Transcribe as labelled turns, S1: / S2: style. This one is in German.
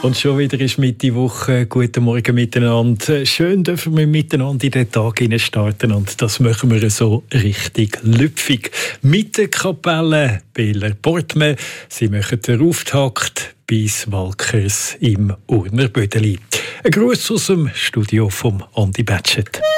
S1: Und schon wieder ist Mitte Woche. Guten Morgen miteinander. Schön dürfen wir miteinander in den Tag starten und das machen wir so richtig lüpfig. Mit der Kapelle Bieler Portme. Sie machen den Auftakt bis Walkers im Urner Bödeli. Ein Gruß aus dem Studio von Andi Batschet.